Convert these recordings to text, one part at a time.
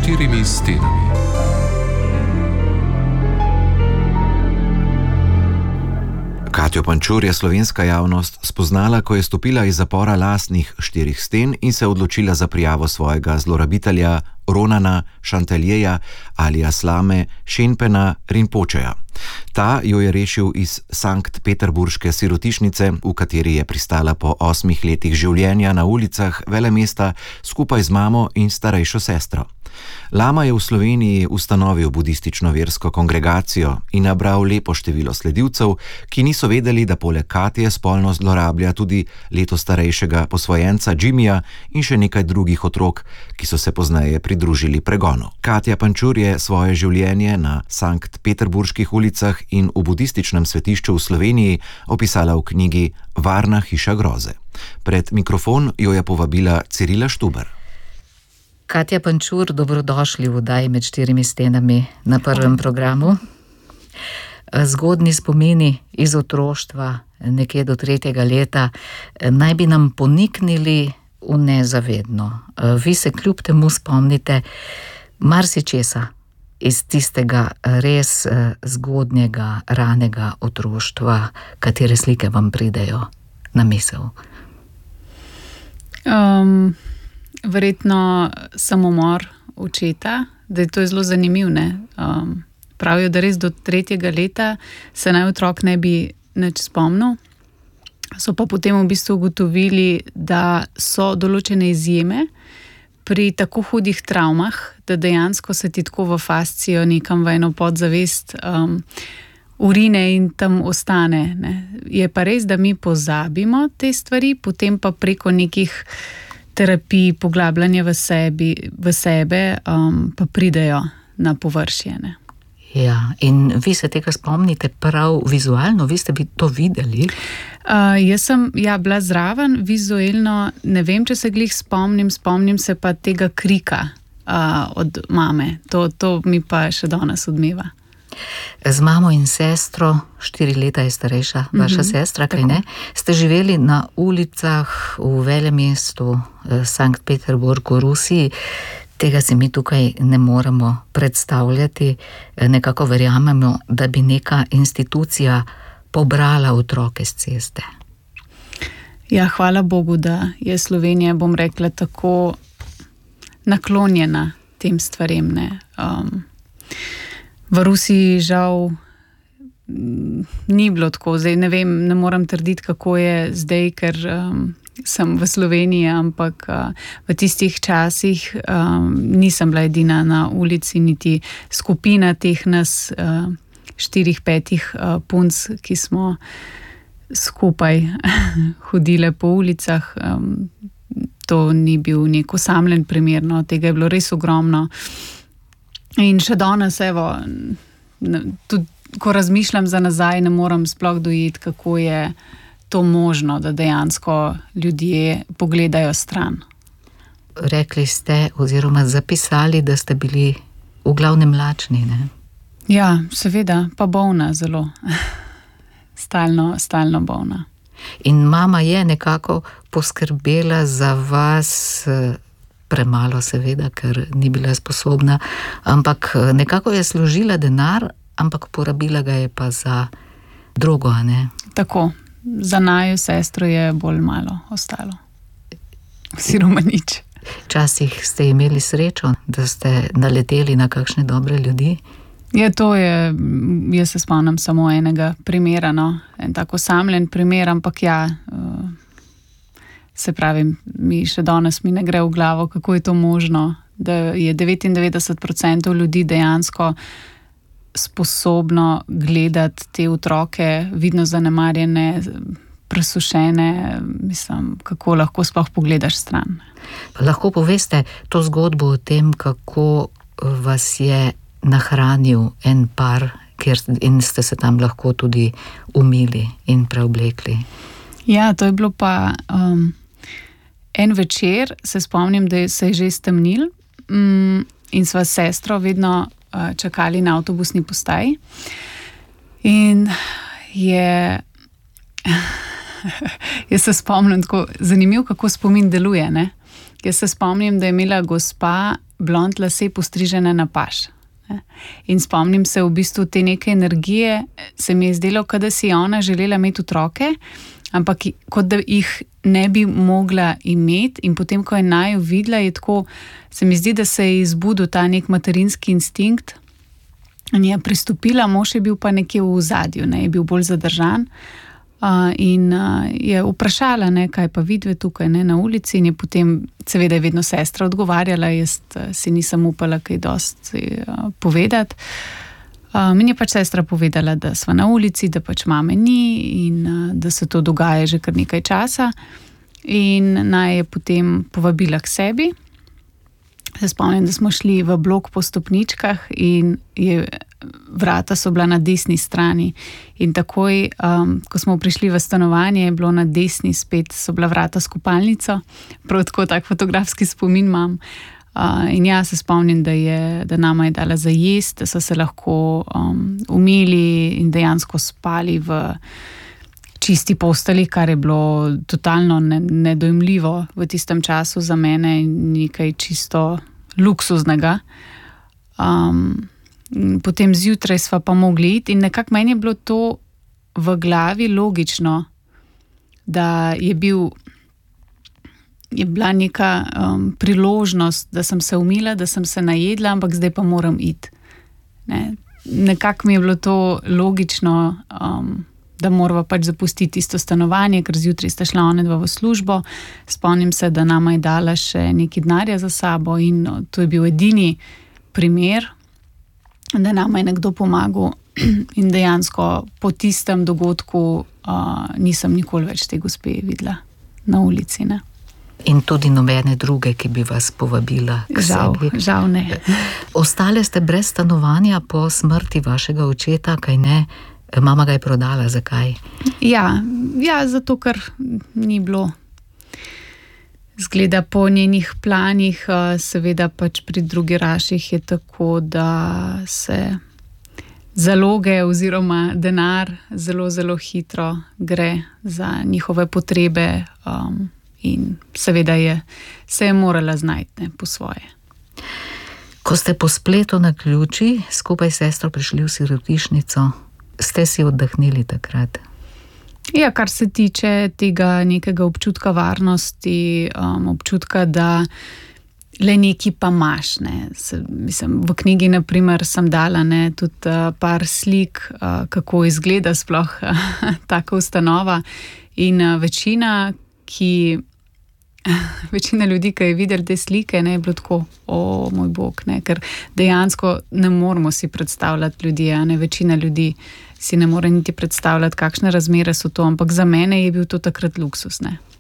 štirimi stenami. Katjo Pančur je slovenska javnost spoznala, ko je stopila iz zapora lastnih 4 sten in se odločila za prijavo svojega zlorabitelja Ronana Chanteljeja alias Lame Shenpena Rinpocheja. Ta jo je rešil iz sanktpeterburške sirotišnice, v kateri je pristala po 8 letih življenja na ulicah velemesta skupaj z mamo in starejšo sestro. Lama je v Sloveniji ustanovil budistično versko kongregacijo in nabral lepo število sledilcev, ki niso vedeli, da poleg Katje spolno zlorablja tudi leto starejšega posvojenca Jimmyja in še nekaj drugih otrok, ki so se pozneje pridružili pregonu. Katja Pančur je svoje življenje na sanktpeterburških ulicah in v budističnem svetišču v Sloveniji opisala v knjigi Varna hiša groze. Pred mikrofon jo je povabila Cirila Štuber. Katja Pančur, dobrodošli v oddaji Med štirimi stenami na prvem programu. Zgodni spomini iz otroštva, nekje do 3. leta, naj bi nam poniknili v nezavedno. Vi se kljub temu spomnite marsičesa iz tistega res zgodnjega, ranega otroštva, katere slike vam pridejo na misel? Verjetno samomor očeta, da je to zelo zanimiv, ne? Pravijo, da res do 3. leta se naj otrok ne bi nič spomnil. So pa potem v bistvu ugotovili, da so določene izjeme pri tako hudih travmah, da dejansko se ti tako v fascijo nekam v eno podzavest urine in tam ostane, ne? Je pa res, da mi pozabimo te stvari, potem pa preko nekih terapij, poglabljanja v sebe, pa pridejo na površje, ne? Ja, in vi se tega spomnite prav vizualno, vi ste to videli? Jaz sem bila zraven vizualno, ne vem, če se glih spomnim se pa tega krika od mame. To mi pa še danes odmeva. Z mamo in sestro, 4 leta je starejša vaša sestra, kaj ne? Ste živeli na ulicah v velemestu Sankt Peterburg v Rusiji. Tega si mi tukaj ne moremo predstavljati. Nekako verjamemo, da bi neka institucija pobrala otroke s ceste. Ja, hvala Bogu, da je Slovenija, bom rekla, tako naklonjena tem stvarem, ne. V Rusiji žal ni bilo tako. Zdaj ne vem, ne moram trditi, kako je zdaj, ker sem v Sloveniji, ampak v tistih časih nisem bila edina na ulici, niti skupina teh nas 4-5 punc, ki smo skupaj hodile po ulicah. To ni bil nek osamljen primer, no, tega je bilo res ogromno. In še danes, evo, tudi ko razmišljam za nazaj, ne moram sploh dojeti, kako je to možno, da dejansko ljudje pogledajo stran. Rekli ste oziroma zapisali, da ste bili v glavnem lačni, ne? Ja, seveda, pa bolna zelo. Stalno bolna. In mama je nekako poskrbela za vas, premalo seveda, ker ni bila sposobna, ampak nekako je služila denar, ampak porabila ga je pa za drogo, ne? Tako, za naju sestro je bolj malo ostalo. Oziroma nič. Včasih ste imeli srečo, da ste naleteli na kakšne dobre ljudi? Ja, to je, jaz se spomnim samo enega primera, no, en tako osamljen primer, ampak ja, se pravi, še danes mi ne gre v glavo, kako je to možno, da je 99% ljudi dejansko sposobno gledati te otroke, vidno zanemarjene, presušene, mislim, kako lahko sploh pogledaš stran. Lahko poveste to zgodbo o tem, kako vas je nahranil en par, in ste se tam lahko tudi umili in preoblekli. Ja, to je bilo pa en večer, se spomnim, da se je že stemnil in sva s sestro vedno čakali na avtobusni postaji. In je jaz se spomnim, tako zanimiv, kako spomin deluje, ne? Jaz se spomnim, da je imela gospa blond lase postrižene na paž. In spomnim se v bistvu te neke energije, se mi je zdelo, kot da si je ona želela imeti otroke, ampak kot da jih ne bi mogla imeti, in potem, ko je naju videla, je tako, se mi zdi, da se je izbudil ta nek materinski instinkt in je pristopila, mož je bil pa nekje v ozadju, je bil bolj zadržan. In je vprašala, kaj pa vidve tukaj, na ulici, in je potem, seveda je vedno sestra odgovarjala, jaz si nisem upala kaj dosti povedati. Meni je pač sestra povedala, da sva na ulici, da pač mame ni in da se to dogaja že kar nekaj časa, in naj je potem povabila k sebi. Se spomnim, da smo šli v blok po stopničkah in vrata so bila na desni strani, in takoj, ko smo prišli v stanovanje, je bilo na desni spet, so bila vrata s kopalnico, prav tako tak fotografski spomin imam. In ja, se spomnim, da nama je dala za jesti, da so se lahko umili in dejansko spali v čisti posteli, kar je bilo totalno nedojemljivo v tistem času za mene in nekaj čisto luksuznega. Potem zjutraj sva pa mogli iti in nekako meni je bilo to v glavi logično, da je bila neka priložnost, da sem se umila, da sem se najedla, ampak zdaj pa moram iti. Nekako mi je bilo to logično, da morava pač zapustiti isto stanovanje, ker zjutraj sta šla onedva v službo. Spomnim se, da nama je dala še nekaj denarja za sabo in to je bil edini primer, da nama je nekdo pomagal, in dejansko po tistem dogodku nisem nikoli več te gospe videla na ulici. In tudi nobene druge, ki bi vas povabila k sebi. Žal ne. Ostale ste brez stanovanja po smrti vašega očeta, kaj ne? Mama ga je prodala, zakaj? Ja, zato, ker ni bilo zgleda po njenih planih, seveda pač pri drugeraših je tako, da se zaloge oziroma denar zelo, zelo hitro gre za njihove potrebe, in seveda se je morala znajti po svoje. Ko ste po spletu naključij skupaj s sestro prišli v sirotišnico, ste si oddahnili takrat? Ja, kar se tiče tega nekega občutka varnosti, občutka, da le neki pa imaš. Mislim, v knjigi, na primer, sem dala tudi par slik, kako izgleda sploh taka ustanova, in večina ljudi, ki je videla te slike, je bilo tako, o moj bog, ker dejansko ne moramo si predstavljati ljudi, večina ljudi si ne more niti predstavljati, kakšne razmere so to, ampak za mene je bil to takrat luksus.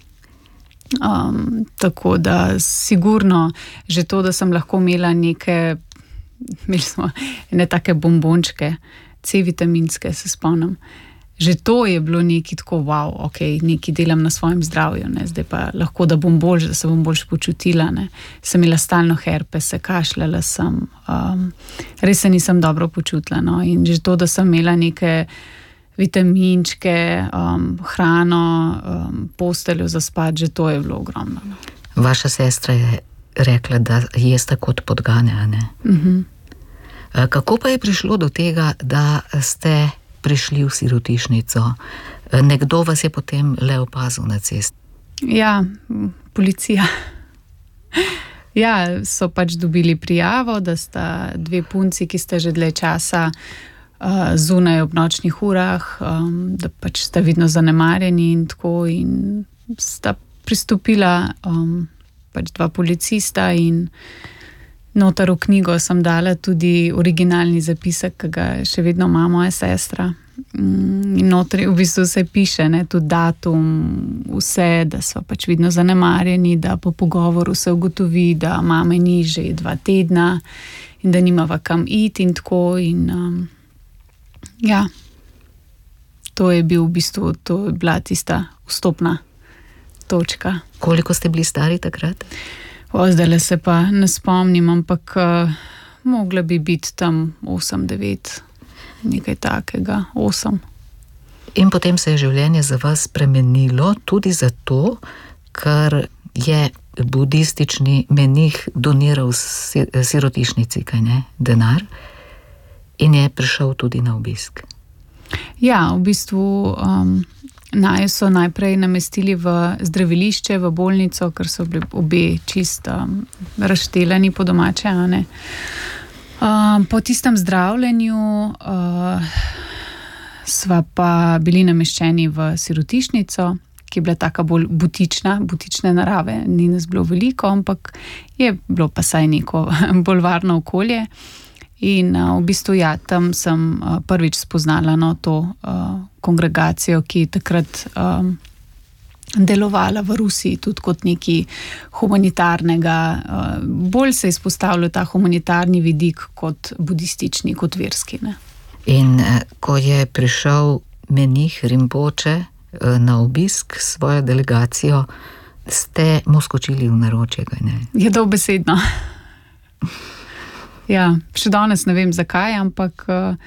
Tako da sigurno že to, da sem lahko imela imeli smo ene take bombončke, C-vitaminske, se spomnim. Že to je bilo nekaj tako, wow, ok, nekaj delam na svojem zdravju, zdaj pa lahko, da bom boljš, da se bom boljš počutila. Sem imela stalno herpese, kašljala sem, res se nisem dobro počutila. In že to, da sem imela neke vitaminčke, hrano, posteljo za spat, že to je bilo ogromno. Vaša sestra je rekla, da jeste kot podgane, ne? Kako pa je prišlo do tega, da ste prišli v sirotišnico? Nekdo vas je potem le opazil na cesti? Ja, policija. Ja, so pač dobili prijavo, da sta dve punci, ki sta že dlje časa zunaj ob nočnih urah, da pač sta vidno zanemarjeni in tako, in sta pristopila pač dva policista, in noter v knjigo sem dala tudi originalni zapisek, ki ga še vedno ima moja sestra. In notri v bistvu se piše, tudi datum, vse, da so pač vidno zanemarjeni, da po pogovoru se ugotovi, da mame ni že 2 tedna in da nimava kam iti in tako. In ja, to je bil v bistvu, to je bila tista vstopna točka. Koliko ste bili stari takrat? Zdajle se pa ne spomnim, ampak mogla bi biti tam 8, 9, nekaj takega, 8. In potem se je življenje za vas spremenilo tudi zato, ker je budistični menih doniral sirotišnici, kaj ne, denar in je prišel tudi na obisk. Ja, v bistvu naju so najprej namestili v zdravilišče, v bolnico, ker so bili obe čisto razštelani po domače, a ne. Po tistem zdravljenju sva pa bili nameščeni v sirotišnico, ki je bila taka bolj butične narave. Ni nas bilo veliko, ampak je bilo pa saj neko bolj varno okolje. In v bistvu ja, tam sem prvič spoznala to kongregacijo, ki je takrat delovala v Rusiji tudi kot nekaj humanitarnega. Bolj se je izpostavljal ta humanitarni vidik kot budistični, kot verski. Ne? In ko je prišel menih Rinpoče na obisk s svojo delegacijo, ste mu skočili v naročje, kaj ne? Je dobesedno. Ja, še danes ne vem zakaj, ampak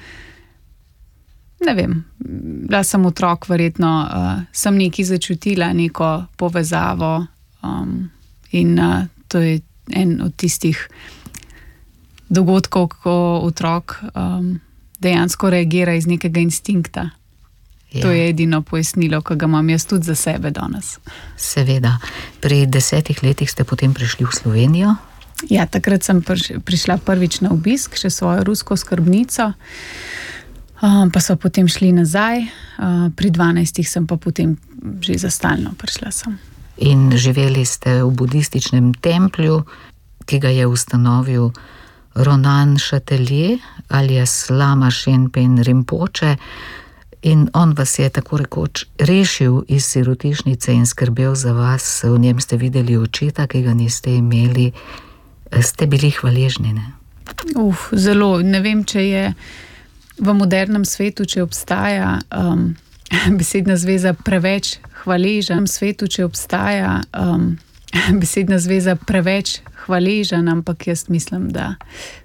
ne vem, bila sem otrok, verjetno sem nekaj začutila, neko povezavo in to je en od tistih dogodkov, ko otrok dejansko reagira iz nekega instinkta. Ja. To je edino pojasnilo, ki ga imam jaz tudi za sebe danes. Seveda. Pri 10 letih ste potem prišli v Slovenijo? Ja, takrat sem prišla prvič na obisk, še svojo rusko skrbnico, pa so potem šli nazaj, pri 12 sem pa potem že za stalno prišla sem. In živeli ste v budističnem templju, ki ga je ustanovil Ronan Chatelier alias Lama Shenpen Rinpoče, in on vas je tako rekoč rešil iz sirotišnice in skrbel za vas. V njem ste videli očeta, ki ga niste imeli. Ste bili hvaležni, ne? Zelo. Ne vem, če je v modernem svetu, če obstaja besedna zveza preveč hvaležen. V svetu, če obstaja besedna zveza preveč hvaležen, ampak jaz mislim, da